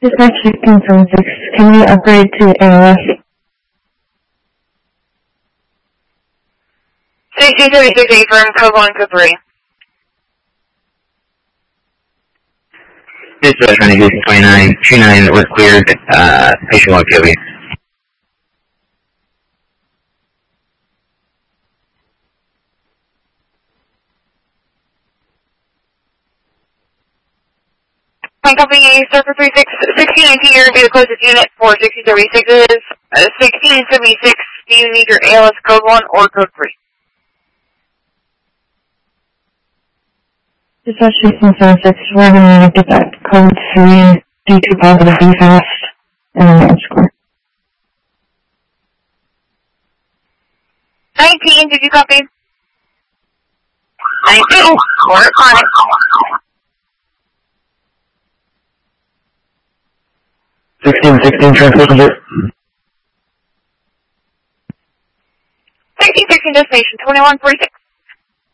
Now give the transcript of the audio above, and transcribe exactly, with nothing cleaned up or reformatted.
Dispatch sixteen seventy-six, can you upgrade to A L S? sixteen seventy-six, affirm, code one, code three. Dispatch ninety-six twenty-nine, two nine was cleared, uh, patient log Q B. Fine company, Surfer three six, sixteen nineteen, you're going to be the closest unit for sixteen seventy-six is uh, sixteen seventy-six, do you need your A L S code one or code three? Dispatch sixteen seventy-six, we're going to get that code three, D two positive, B fast, and then the score. nineteen, did you copy? nineteen, work on it. sixteen sixteen, transmission. sixteen sixteen, destination, twenty-one forty-six.